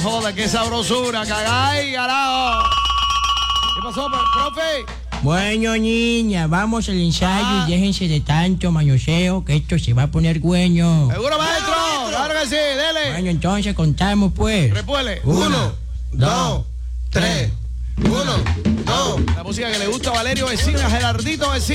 Joder, qué sabrosura, cagay, carajo. ¿Qué pasó, profe? Bueno, niña, vamos al ensayo y déjense de tanto mañoseo que esto se va a poner bueno. ¿Seguro, maestro? Claro que sí, dele. Bueno, entonces contamos, pues. Repuele. 1, 2, 3. 1, 2. La música que le gusta a Valerio Vecina, Gerardito Vecina.